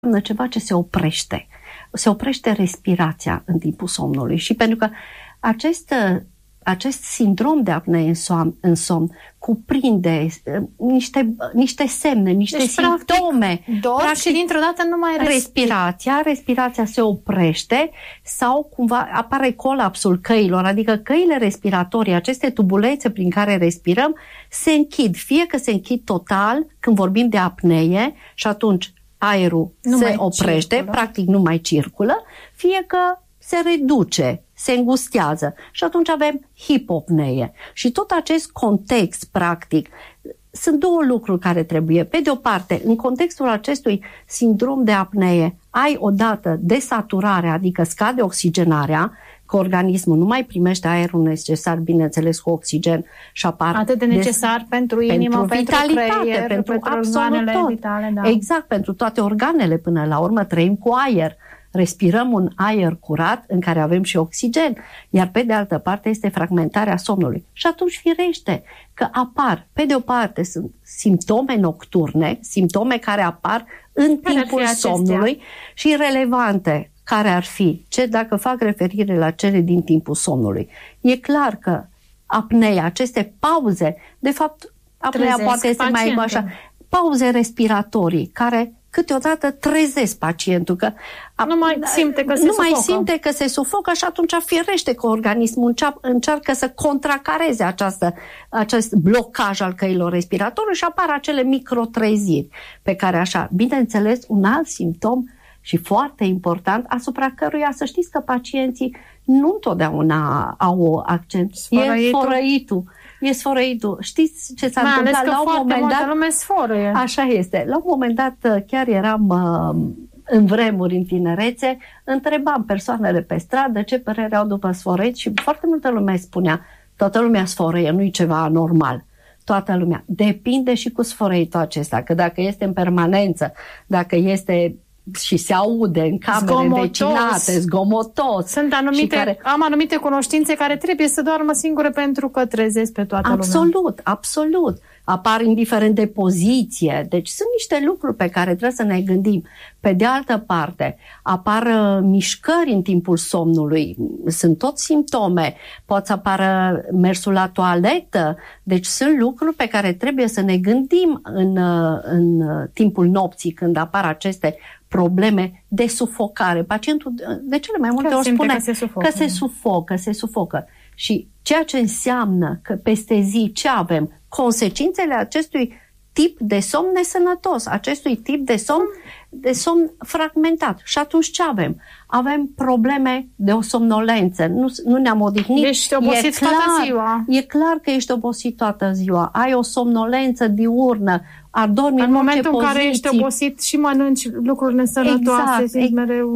ceva ce se oprește. Se oprește respirația în timpul somnului și pentru că acest sindrom de apnee în somn cuprinde niște semne, niște simptome. Practic, și dintr-o dată nu mai respirația se oprește sau cumva apare colapsul căilor, adică căile respiratorii, aceste tubulețe prin care respirăm, se închid. Fie că se închid total când vorbim de apnee și atunci aerul se oprește, practic nu mai circulă, fie că se reduce, se îngustează și atunci avem hipopnee. Și tot acest context, practic, sunt două lucruri care trebuie. Pe de o parte, în contextul acestui sindrom de apnee, ai odată desaturare, adică scade oxigenarea, că organismul nu mai primește aerul necesar, bineînțeles, cu oxigen și apar... Atât de necesar pentru inimă, pentru creier, pentru absolut tot. Vitale, da. Exact, pentru toate organele până la urmă trăim cu aer. Respirăm un aer curat în care avem și oxigen, iar pe de altă parte este fragmentarea somnului. Și atunci firește că apar, pe de o parte sunt simptome nocturne, simptome care apar în timpul somnului și relevante, care ar fi, dacă fac referire la cele din timpul somnului. E clar că apnea, aceste pauze, de fapt, apnea poate să mai așa, pauze respiratorii, care câteodată trezesc pacientul, că nu mai simte că se sufocă și atunci firește că organismul încearcă să contracareze acest blocaj al căilor respiratorii și apar acele microtreziri pe care așa, bineînțeles, un alt simptom și foarte important, asupra căruia să știți că pacienții nu întotdeauna au accent. E sfărăitul. Știți ce s-a întâmplat? La un moment dat, lume sfărăie. Așa este. La un moment dat, chiar eram în vremuri, în tinerețe, întrebam persoanele pe stradă ce părere au după sfărăit și foarte multă lume spunea, toată lumea sfărăie, nu e ceva anormal. Toată lumea. Depinde și cu sfărăitul acesta, că dacă este în permanență, dacă este și se aude în camere vecinate, zgomotos. Am anumite cunoștințe care trebuie să doarmă singure pentru că trezesc pe toată lumea. Absolut. Apar indiferent de poziție. Deci sunt niște lucruri pe care trebuie să ne gândim. Pe de altă parte, apar mișcări în timpul somnului. Sunt tot simptome. Pot să apară mersul la toaletă. Deci sunt lucruri pe care trebuie să ne gândim în timpul nopții când apar aceste probleme de sufocare. Pacientul de cele mai multe ori spune că se sufocă. Și ceea ce înseamnă că peste zi ce avem? Consecințele acestui tip de somn nesănătos, acestui tip de somn fragmentat. Și atunci ce avem? Avem probleme de o somnolență. Nu ne-am odihnit. Ești obosit toată ziua. E clar că ești obosit toată ziua. Ai o somnolență diurnă. Adormi în momentul în care ești obosit și mănânci lucruri nesănătoase. Exact. Mereu,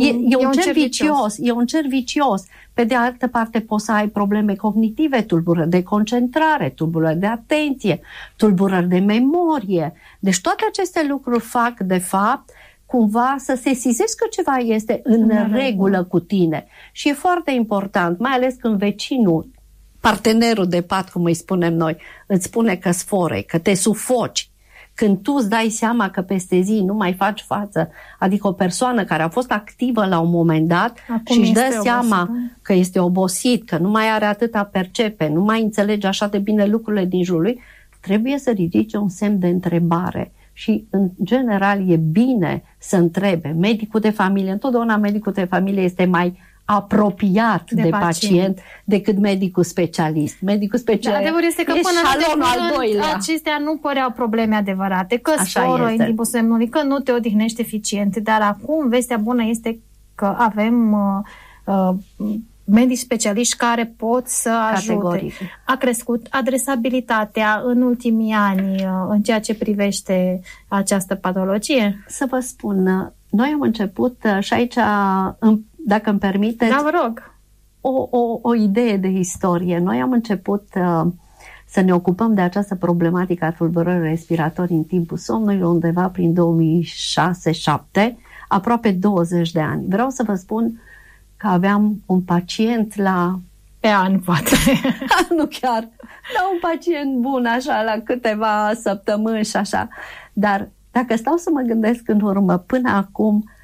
e un cer vicios. Pe de altă parte poți să ai probleme cognitive, tulburări de concentrare, tulburări de atenție, tulburări de memorie. Deci toate aceste lucruri fac, de fapt, cumva să sesizezi că ceva este în regulă cu tine. Și e foarte important, mai ales când vecinul, partenerul de pat, cum îi spunem noi, îți spune că sforei, că te sufoci. Când tu îți dai seama că peste zi nu mai faci față, adică o persoană care a fost activă la un moment dat și își dă seama că este obosit, că nu mai are atâta percepe, nu mai înțelege așa de bine lucrurile din jurul lui, trebuie să ridice un semn de întrebare. Și, în general, e bine să întrebe medicul de familie. Întotdeauna medicul de familie este mai apropiat de pacient decât medicul specialist. Medicul specialist adevărul este că până acestea nu păreau probleme adevărate, că sforă în timpul semnului, că nu te odihnești eficient, dar acum vestea bună este că avem medici specialiști care pot să ajute. A crescut adresabilitatea în ultimii ani în ceea ce privește această patologie? Să vă spun, noi am început și aici, dacă îmi permiteți, da, vă rog. O idee de istorie. Noi am început să ne ocupăm de această problematică a tulburării respiratorii în timpul somnului undeva prin 2006-2007, aproape 20 de ani. Vreau să vă spun că aveam un pacient pe an, poate. Nu chiar, dar un pacient bun, așa, la câteva săptămâni și așa. Dar Dacă stau să mă gândesc în urmă, până acum,